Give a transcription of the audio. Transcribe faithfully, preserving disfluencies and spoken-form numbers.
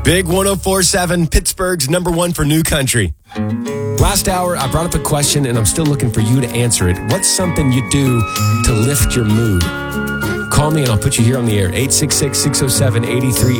Big one oh four point seven, Pittsburgh's number one for new country. Last hour, I brought up a question, and I'm still looking for you to answer it. What's something you do to lift your mood? Call me, and I'll put you here on the air. eight six six, six oh seven, eight three